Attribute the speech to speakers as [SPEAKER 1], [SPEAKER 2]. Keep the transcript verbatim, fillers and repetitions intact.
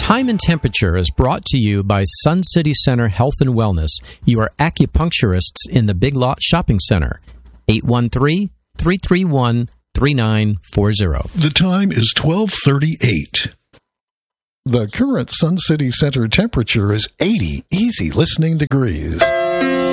[SPEAKER 1] Time and Temperature is brought to you by Sun City Center Health and Wellness. You are acupuncturists in the Big Lot Shopping Center. eight one three, three three one, three nine four zero.
[SPEAKER 2] The time is twelve thirty-eight. The current Sun City Center temperature is eighty easy listening degrees.